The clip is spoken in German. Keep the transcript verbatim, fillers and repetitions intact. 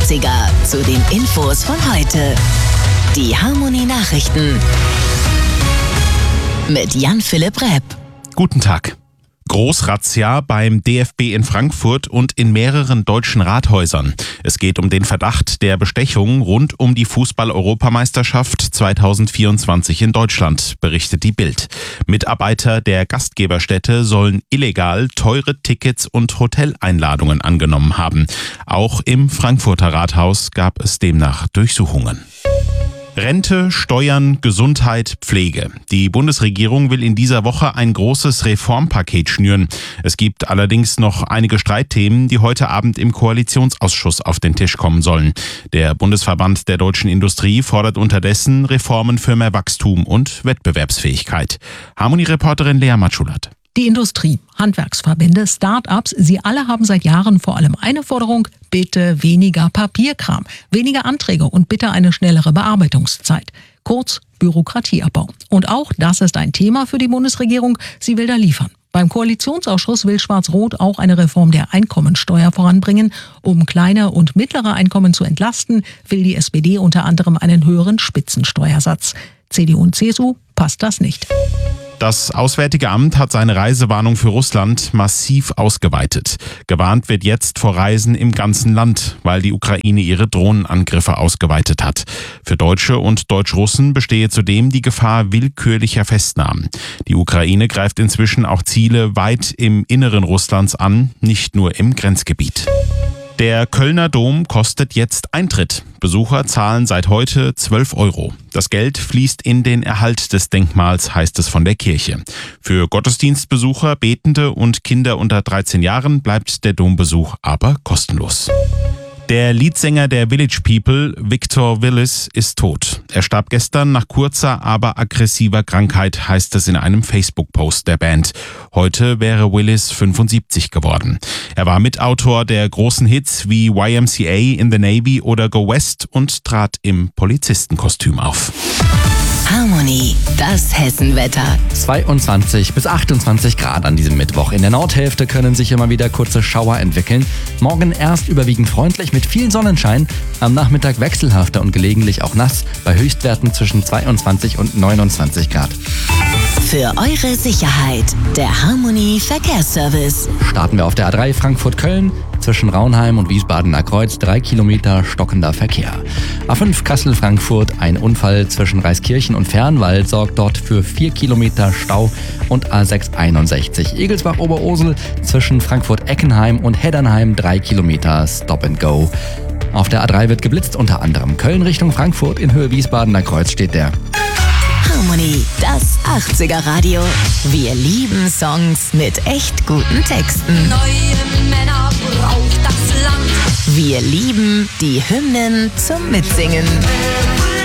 achtziger zu den Infos von heute. Die Harmonie-Nachrichten mit Jan-Philipp Repp. Guten Tag. Großrazzia beim D F B in Frankfurt und in mehreren deutschen Rathäusern. Es geht um den Verdacht der Bestechung rund um die Fußball-Europameisterschaft zweitausendvierundzwanzig in Deutschland, berichtet die Bild. Mitarbeiter der Gastgeberstätte sollen illegal teure Tickets und Hoteleinladungen angenommen haben. Auch im Frankfurter Rathaus gab es demnach Durchsuchungen. Rente, Steuern, Gesundheit, Pflege. Die Bundesregierung will in dieser Woche ein großes Reformpaket schnüren. Es gibt allerdings noch einige Streitthemen, die heute Abend im Koalitionsausschuss auf den Tisch kommen sollen. Der Bundesverband der deutschen Industrie fordert unterdessen Reformen für mehr Wachstum und Wettbewerbsfähigkeit. Harmonie-Reporterin Lea Matschulat. Die Industrie, Handwerksverbände, Start-ups, sie alle haben seit Jahren vor allem eine Forderung: bitte weniger Papierkram, weniger Anträge und bitte eine schnellere Bearbeitungszeit. Kurz Bürokratieabbau. Und auch das ist ein Thema für die Bundesregierung. Sie will da liefern. Beim Koalitionsausschuss will Schwarz-Rot auch eine Reform der Einkommensteuer voranbringen. Um kleine und mittlere Einkommen zu entlasten, will die S P D unter anderem einen höheren Spitzensteuersatz. C D U und C S U passt das nicht. Das Auswärtige Amt hat seine Reisewarnung für Russland massiv ausgeweitet. Gewarnt wird jetzt vor Reisen im ganzen Land, weil die Ukraine ihre Drohnenangriffe ausgeweitet hat. Für Deutsche und Deutsch-Russen bestehe zudem die Gefahr willkürlicher Festnahmen. Die Ukraine greift inzwischen auch Ziele weit im Inneren Russlands an, nicht nur im Grenzgebiet. Der Kölner Dom kostet jetzt Eintritt. Besucher zahlen seit heute zwölf Euro. Das Geld fließt in den Erhalt des Denkmals, heißt es von der Kirche. Für Gottesdienstbesucher, Betende und Kinder unter dreizehn Jahren bleibt der Dombesuch aber kostenlos. Der Leadsänger der Village People, Victor Willis, ist tot. Er starb gestern nach kurzer, aber aggressiver Krankheit, heißt es in einem Facebook-Post der Band. Heute wäre Willis fünfundsiebzig geworden. Er war Mitautor der großen Hits wie Y M C A, In the Navy oder Go West und trat im Polizistenkostüm auf. Harmonie, das Hessenwetter. zweiundzwanzig bis achtundzwanzig Grad an diesem Mittwoch. In der Nordhälfte können sich immer wieder kurze Schauer entwickeln. Morgen erst überwiegend freundlich mit viel Sonnenschein. Am Nachmittag wechselhafter und gelegentlich auch nass bei Höchstwerten zwischen zweiundzwanzig und neunundzwanzig Grad. Für eure Sicherheit, der Harmonie Verkehrsservice. Starten wir auf der A drei Frankfurt-Köln. Zwischen Raunheim und Wiesbadener Kreuz drei Kilometer stockender Verkehr. A fünf Kassel-Frankfurt, ein Unfall zwischen Reiskirchen und Fernwald sorgt dort für vier Kilometer Stau. Und A sechs einundsechzig Egelsbach-Oberursel zwischen Frankfurt-Eckenheim und Heddernheim drei Kilometer Stop and Go. Auf der A drei wird geblitzt, unter anderem Köln Richtung Frankfurt, in Höhe Wiesbadener Kreuz steht der Harmonie, das achtziger Radio. Wir lieben Songs mit echt guten Texten. Neue Männer braucht das Land. Wir lieben die Hymnen zum Mitsingen.